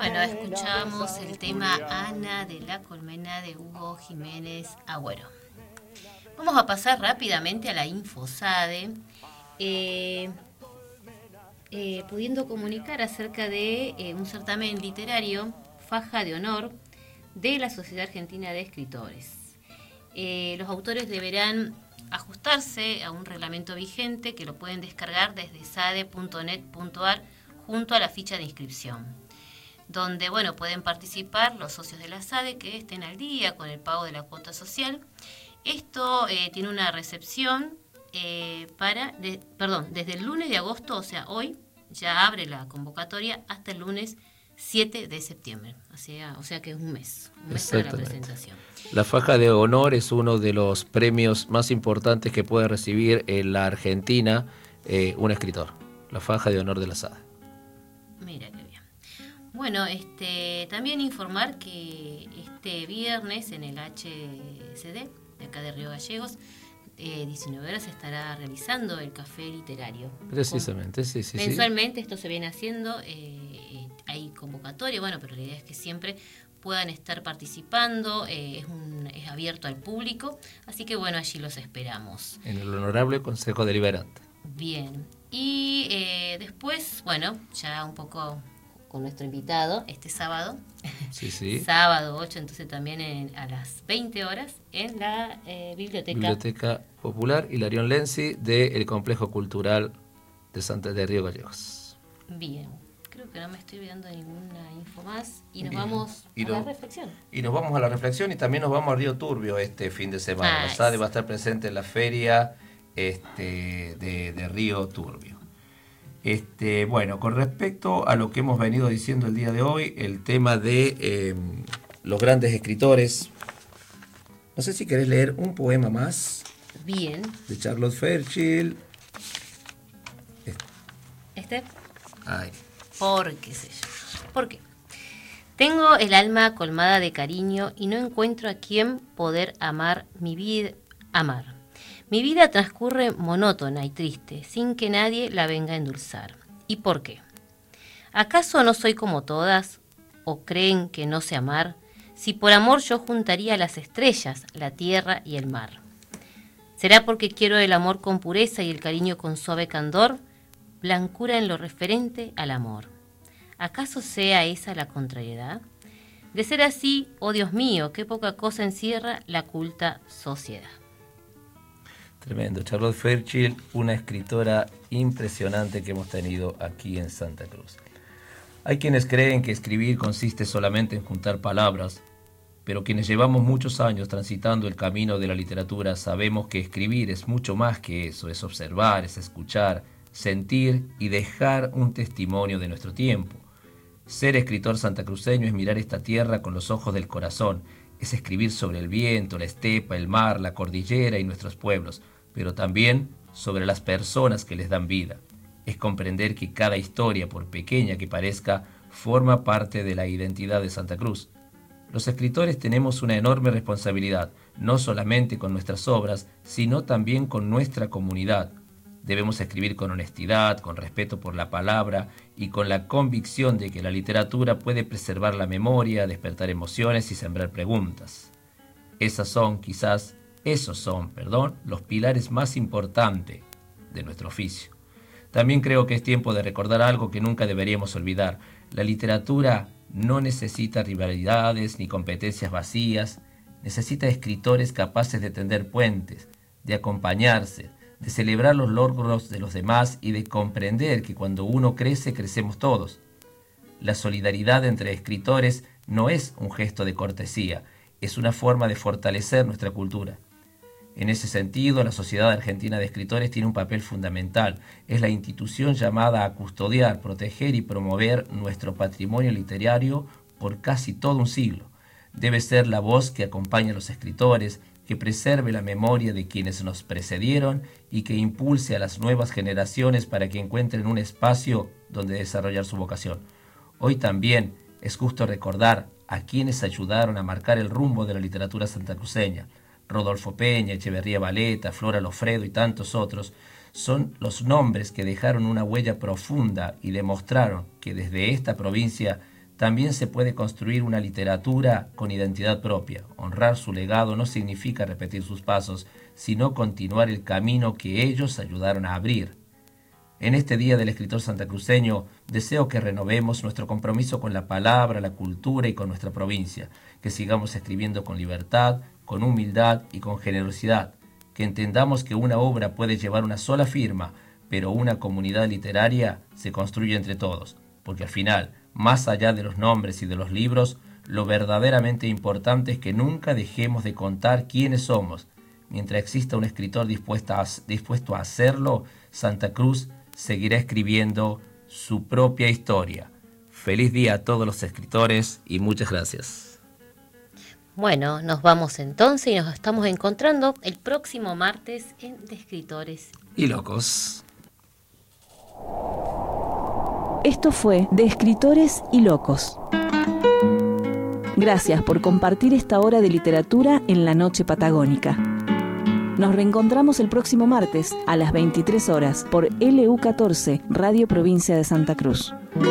Bueno, escuchamos el tema Ana de la Colmena de Hugo Jiménez Agüero. Vamos a pasar rápidamente a la InfoSade, pudiendo comunicar acerca de un certamen literario, Faja de Honor, de la Sociedad Argentina de Escritores. Los autores deberán ajustarse a un reglamento vigente que lo pueden descargar desde sade.net.ar junto a la ficha de inscripción, donde pueden participar los socios de la SADE que estén al día con el pago de la cuota social. Esto tiene una recepción desde el lunes de agosto, o sea, hoy ya abre la convocatoria hasta el lunes 7 de septiembre, o sea que es un mes para la presentación. La Faja de Honor es uno de los premios más importantes que puede recibir en la Argentina un escritor, la Faja de Honor de la SADE. Mira qué bien. Bueno, también informar que este viernes en el HCD, de acá de Río Gallegos, 19 horas se estará realizando el café literario. Precisamente, sí. Mensualmente esto se viene haciendo, hay convocatoria, pero la idea es que siempre puedan estar participando, es abierto al público, así que allí los esperamos. En el Honorable Consejo Deliberante. Bien, y después, ya un poco con nuestro invitado este sábado. Sí. Sábado 8, entonces también a las 20 horas en la Biblioteca Popular Hilarión Lenzi del Complejo Cultural de Río Gallegos. Bien, creo que no me estoy olvidando ninguna info más y nos vamos a la reflexión. Y nos vamos a la reflexión y también nos vamos a Río Turbio este fin de semana. La SADE va a estar presente en la feria de Río Turbio. Con respecto a lo que hemos venido diciendo el día de hoy, el tema de los grandes escritores, no sé si querés leer un poema más. Bien. De Charlotte Fairchild. Ay. ¿Por qué? Tengo el alma colmada de cariño y no encuentro a quién poder amar mi vida. Mi vida transcurre monótona y triste, sin que nadie la venga a endulzar. ¿Y por qué? ¿Acaso no soy como todas? ¿O creen que no sé amar? Si por amor yo juntaría las estrellas, la tierra y el mar. ¿Será porque quiero el amor con pureza y el cariño con suave candor? Blancura en lo referente al amor. ¿Acaso sea esa la contrariedad? De ser así, oh Dios mío, qué poca cosa encierra la culta sociedad. Tremendo. Charlotte Fairchild, una escritora impresionante que hemos tenido aquí en Santa Cruz. Hay quienes creen que escribir consiste solamente en juntar palabras, pero quienes llevamos muchos años transitando el camino de la literatura sabemos que escribir es mucho más que eso, es observar, es escuchar, sentir y dejar un testimonio de nuestro tiempo. Ser escritor santacruceño es mirar esta tierra con los ojos del corazón, es escribir sobre el viento, la estepa, el mar, la cordillera y nuestros pueblos, pero también sobre las personas que les dan vida. Es comprender que cada historia, por pequeña que parezca, forma parte de la identidad de Santa Cruz. Los escritores tenemos una enorme responsabilidad, no solamente con nuestras obras, sino también con nuestra comunidad. Debemos escribir con honestidad, con respeto por la palabra y con la convicción de que la literatura puede preservar la memoria, despertar emociones y sembrar preguntas. Esos son, los pilares más importantes de nuestro oficio. También creo que es tiempo de recordar algo que nunca deberíamos olvidar. La literatura no necesita rivalidades ni competencias vacías, necesita escritores capaces de tender puentes, de acompañarse, de celebrar los logros de los demás y de comprender que cuando uno crece, crecemos todos. La solidaridad entre escritores no es un gesto de cortesía, es una forma de fortalecer nuestra cultura. En ese sentido, la Sociedad Argentina de Escritores tiene un papel fundamental. Es la institución llamada a custodiar, proteger y promover nuestro patrimonio literario por casi todo un siglo. Debe ser la voz que acompañe a los escritores, que preserve la memoria de quienes nos precedieron y que impulse a las nuevas generaciones para que encuentren un espacio donde desarrollar su vocación. Hoy también es justo recordar a quienes ayudaron a marcar el rumbo de la literatura santacruceña. Rodolfo Peña, Echeverría Valeta, Flora Lofredo y tantos otros son los nombres que dejaron una huella profunda y demostraron que desde esta provincia también se puede construir una literatura con identidad propia. Honrar su legado no significa repetir sus pasos, sino continuar el camino que ellos ayudaron a abrir. En este Día del Escritor Santacruceño, deseo que renovemos nuestro compromiso con la palabra, la cultura y con nuestra provincia, que sigamos escribiendo con libertad, con humildad y con generosidad, que entendamos que una obra puede llevar una sola firma, pero una comunidad literaria se construye entre todos, porque al final, más allá de los nombres y de los libros, lo verdaderamente importante es que nunca dejemos de contar quiénes somos. Mientras exista un escritor dispuesto a hacerlo, Santa Cruz seguirá escribiendo su propia historia. Feliz día a todos los escritores y muchas gracias. Bueno, nos vamos entonces y nos estamos encontrando el próximo martes en De Escritores y Locos. Esto fue De Escritores y Locos. Gracias por compartir esta hora de literatura en la noche patagónica. Nos reencontramos el próximo martes a las 23 horas por LU14, Radio Provincia de Santa Cruz.